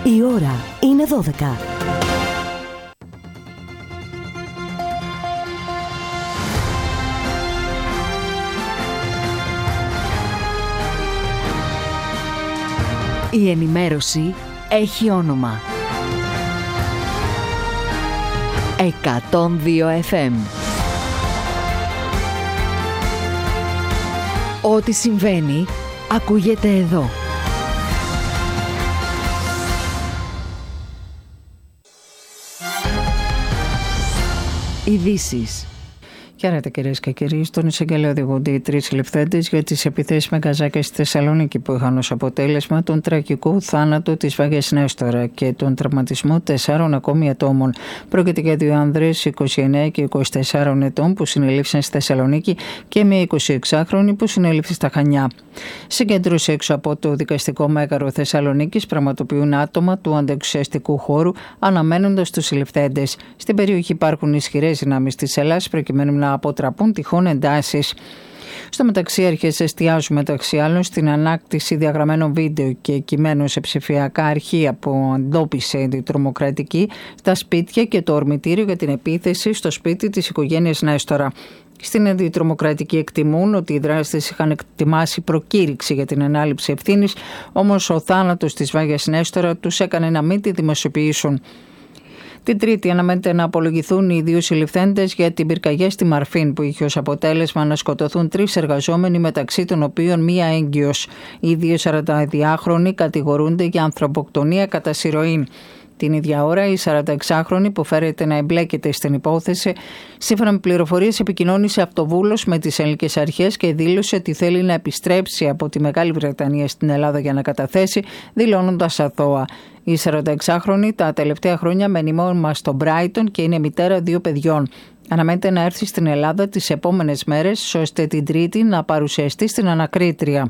Η ώρα είναι 12. Η ενημέρωση έχει όνομα. 102 FM. Ό,τι συμβαίνει, ακούγεται εδώ. Ειδήσεις. Χαίρετε κυρίες και κύριοι. Στον εισαγγελέα οδηγούνται οι 3 συλληφθέντες για τις επιθέσεις με γκαζάκια στη Θεσσαλονίκη που είχαν ως αποτέλεσμα τον τραγικό θάνατο της Βάγιας Νέστορα και τον τραυματισμό 4 ακόμη ατόμων. Πρόκειται για 2 άνδρες 29 και 24 ετών που συνελήφθησαν στη Θεσσαλονίκη και μια 26χρονη που συνελήφθη στα Χανιά. Συγκέντρωση έξω από το δικαστικό μέγαρο Θεσσαλονίκης πραγματοποιούν άτομα του αντεξουσιαστικού χώρου αναμένοντας τους συλληφθέντες. Στην περιοχή υπάρχουν ισχυρές δυνάμεις της Ελλάδας προκειμένου να αποτραπούν τυχόν εντάσεις. Στο μεταξύ, αρχές εστιάζουν μεταξύ άλλων στην ανάκτηση διαγραμμένων βίντεο και κειμένων σε ψηφιακά αρχεία που εντόπισε η τρομοκρατική στα σπίτια και το ορμητήριο για την επίθεση στο σπίτι της οικογένειας Νέστορα. Στην αντιτρομοκρατική εκτιμούν ότι οι δράστες είχαν ετοιμάσει προκήρυξη για την ανάληψη ευθύνης, όμως ο θάνατος της Βάγιας Νέστορα τους έκανε να μην τη δημοσιοποιήσουν. Την Τρίτη αναμένεται να απολογηθούν οι 2 συλληφθέντες για την πυρκαγιά στη Μαρφίν που είχε ως αποτέλεσμα να σκοτωθούν 3 εργαζόμενοι, μεταξύ των οποίων μία έγκυος. Οι 2 42χρονοι κατηγορούνται για ανθρωποκτονία κατά συρροή. Την ίδια ώρα, η 46χρονη που φέρεται να εμπλέκεται στην υπόθεση, σύμφωνα με πληροφορίες, επικοινώνησε αυτοβούλος με τις ελληνικές αρχές και δήλωσε ότι θέλει να επιστρέψει από τη Μεγάλη Βρετανία στην Ελλάδα για να καταθέσει, δηλώνοντας αθώα. Η 46χρονη τα τελευταία χρόνια μένει μόνιμα στο Μπράιτον και είναι μητέρα 2 παιδιών. Αναμένεται να έρθει στην Ελλάδα τις επόμενες μέρες, ώστε την Τρίτη να παρουσιαστεί στην ανακρίτρια.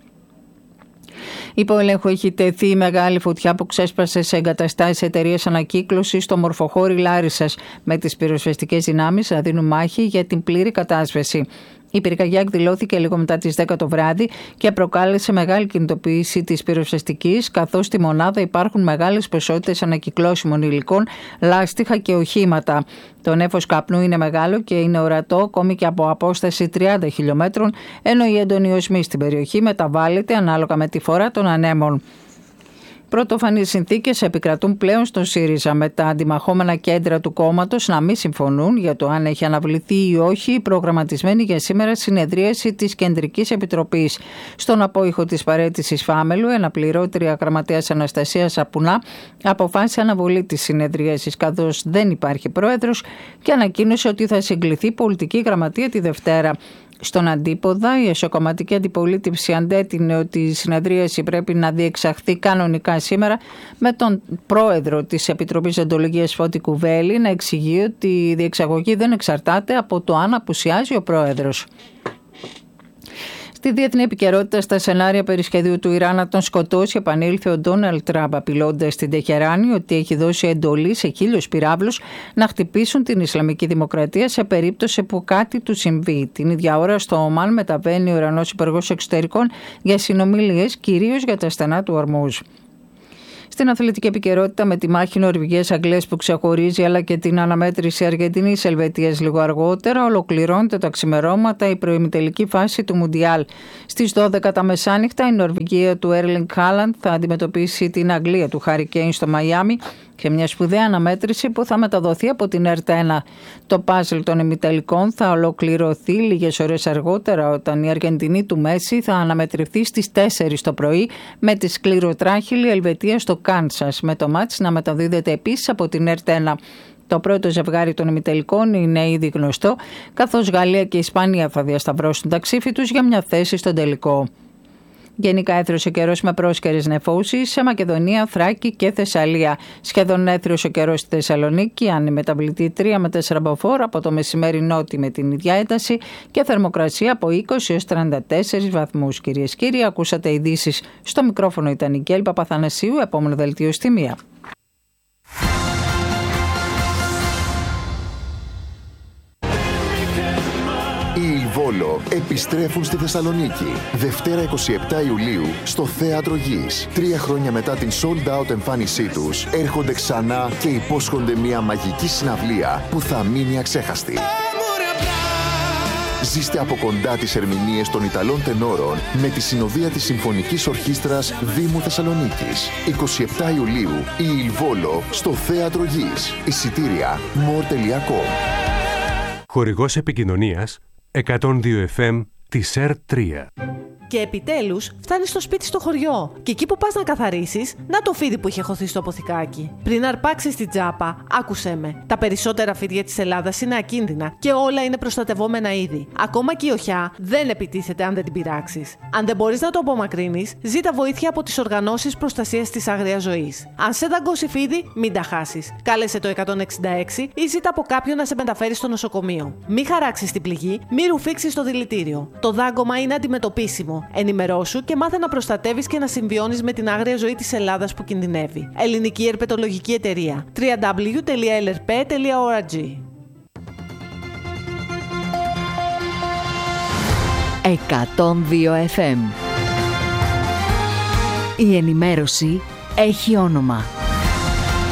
Υπό έλεγχο έχει τεθεί η μεγάλη φωτιά που ξέσπασε σε εγκαταστάσεις εταιρείας ανακύκλωσης στο Μορφοχώρι Λάρισσας, με τις πυροσβεστικές δυνάμεις να δίνουν μάχη για την πλήρη κατάσβεση. Η πυρκαγιά εκδηλώθηκε λίγο μετά τις 10 το βράδυ και προκάλεσε μεγάλη κινητοποίηση της πυροσβεστικής, καθώς στη μονάδα υπάρχουν μεγάλες ποσότητες ανακυκλώσιμων υλικών, λάστιχα και οχήματα. Το νέφος καπνού είναι μεγάλο και είναι ορατό ακόμη και από απόσταση 30 χιλιόμετρων, ενώ η έντονη οσμή στην περιοχή μεταβάλλεται ανάλογα με τη φορά των ανέμων. Πρωτοφανείς συνθήκες επικρατούν πλέον στο ΣΥΡΙΖΑ, με τα αντιμαχόμενα κέντρα του κόμματος να μην συμφωνούν για το αν έχει αναβληθεί ή όχι η προγραμματισμένη για σήμερα συνεδρίαση της Κεντρικής Επιτροπής. Στον απόϊχο της παραίτησης Φάμελου, αναπληρώτρια γραμματέας Αναστασίας Σαπουνά αποφάσισε αναβολή της συνεδρίασης, καθώς δεν υπάρχει πρόεδρος, και ανακοίνωσε ότι θα συγκληθεί πολιτική γραμματεία τη Δευτέρα. Στον αντίποδα, η εσωκομματική αντιπολίτευση αντέτεινε ότι η συνεδρίαση πρέπει να διεξαχθεί κανονικά σήμερα, με τον πρόεδρο της Επιτροπής Εντολογίας Φώτη Κουβέλη να εξηγεί ότι η διεξαγωγή δεν εξαρτάται από το αν απουσιάζει ο πρόεδρος. Στη διεθνή επικαιρότητα, στα σενάρια περί σχεδίου του Ιράν να τον σκοτώσει, επανήλθε ο Ντόναλντ Τραμπ, απειλώντας στην Τεχεράνη ότι έχει δώσει εντολή σε 1.000 πυράβλους να χτυπήσουν την Ισλαμική Δημοκρατία σε περίπτωση που κάτι του συμβεί. Την ίδια ώρα, στο Ομάν μεταβαίνει ο Ιρανός Υπουργός Εξωτερικών για συνομιλίες, κυρίως για τα στενά του Ορμούζ. Στην αθλητική επικαιρότητα, με τη μάχη Νορβηγίας-Αγγλίας που ξεχωρίζει, αλλά και την αναμέτρηση Αργεντινής-Ελβετίας λίγο αργότερα, ολοκληρώνεται τα ξημερώματα η προημιτελική φάση του Μουντιάλ. Στις 12 τα μεσάνυχτα, η Νορβηγία του Έρλινγκ Χάλαντ θα αντιμετωπίσει την Αγγλία του Χάρι Κέιν στο Μαϊάμι, και μια σπουδαία αναμέτρηση που θα μεταδοθεί από την ΕΡΤ1. Το πάζλ των ημιτελικών θα ολοκληρωθεί λίγες ώρες αργότερα, όταν η Αργεντινή του Μέση θα αναμετρηθεί στις 4 το πρωί με τη σκληροτράχυλη Ελβετία στο Κάνσας, με το μάτς να μεταδίδεται επίσης από την ΕΡΤ1. Το πρώτο ζευγάρι των ημιτελικών είναι ήδη γνωστό, καθώς Γαλλία και Ισπανία θα διασταυρώσουν τα ξύφη τους για μια θέση στον τελικό. Γενικά έθριος ο καιρός με πρόσκαιρες νεφώσεις σε Μακεδονία, Θράκη και Θεσσαλία. Σχεδόν έθριος ο καιρός στη Θεσσαλονίκη, αν η μεταβλητή 3 με 4 μποφόρ, από το μεσημέρι νότι με την ίδια ένταση, και θερμοκρασία από 20 έως 34 βαθμούς. Κυρίες και κύριοι, ακούσατε ειδήσεις. Στο μικρόφωνο ήταν η Κέλ Παπαθανασίου, επόμενο δελτίο στη 1. Η Βόλο επιστρέφουν στη Θεσσαλονίκη. Δευτέρα 27 Ιουλίου στο Θέατρο Γης. 3 χρόνια μετά την sold out εμφάνισή τους, έρχονται ξανά και υπόσχονται μια μαγική συναυλία που θα μείνει αξέχαστη. Ζήστε από κοντά τις ερμηνείες των Ιταλών τενόρων με τη συνοδεία της Συμφωνικής Ορχήστρας Δήμου Θεσσαλονίκης. 27 Ιουλίου, η Ιλβόλο στο Θέατρο Γης. Εισιτήρια more.com. Χορηγός επικοινωνίας 102 FM της ΕΡΤ3. Και επιτέλους φτάνεις στο σπίτι στο χωριό. Και εκεί που πας να καθαρίσεις, να το φίδι που είχε χωθεί στο αποθηκάκι. Πριν αρπάξεις την τσάπα, άκουσέ με. Τα περισσότερα φίδια της Ελλάδας είναι ακίνδυνα και όλα είναι προστατευόμενα είδη. Ακόμα και η οχιά δεν επιτίθεται αν δεν την πειράξεις. Αν δεν μπορείς να το απομακρύνεις, ζήτα βοήθεια από τις οργανώσεις προστασίας της άγριας ζωής. Αν σε δαγκώσει φίδι, μην τα χάσεις. Κάλεσε το 166 ή ζήτα από κάποιον να σε μεταφέρει στο νοσοκομείο. Μη χαράξεις την πληγή, μη ρουφήξεις το δηλητήριο. Το δάγκωμα είναι αντιμετωπίσιμο. Ενημερώσου και μάθε να προστατεύεις και να συμβιώνεις με την άγρια ζωή της Ελλάδας που κινδυνεύει. Ελληνική Ερπετολογική Εταιρεία. www.lrp.org. 102 FM. Η ενημέρωση έχει όνομα.